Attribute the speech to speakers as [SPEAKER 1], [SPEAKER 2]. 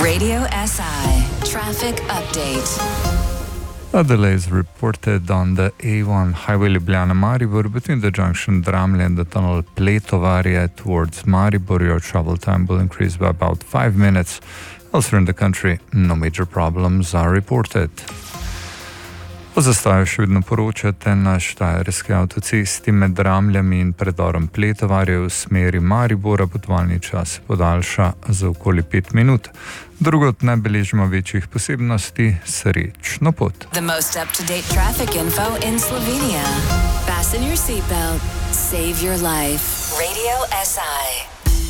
[SPEAKER 1] Radio SI traffic update.
[SPEAKER 2] A delay is reported on the A1 highway Ljubljana-Maribor between the junction Dramlje and the tunnel Pletovarje towards Maribor. Your travel time will increase by about 5 minutes. Elsewhere in the country, no major problems are reported. O zastoju še vedno poročate na štajerski avtocesti med Dramljami in predorom Pletovarje v smeri Maribora. Potovalni čas podaljša za okoli 5 minut. Drugod ne beležimo večjih posebnosti. Srečno pot.
[SPEAKER 1] The most up-to-date traffic info in Slovenia. Fasten your seatbelt. Save your life. Radio SI.